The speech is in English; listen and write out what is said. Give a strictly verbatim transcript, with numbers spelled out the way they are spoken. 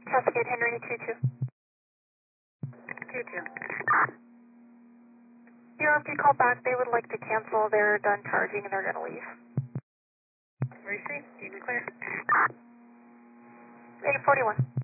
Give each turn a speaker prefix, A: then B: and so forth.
A: Cascade Henry two two.
B: two two.
A: U M P call back. They would like to cancel. They're done charging and they're going to leave.
B: Receive. You can clear.
A: eight forty-one.